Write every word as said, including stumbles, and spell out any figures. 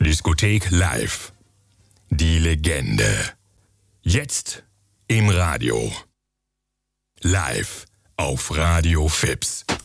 Diskothek live. Die Legende. Jetzt im Radio. Live auf Radio Fips.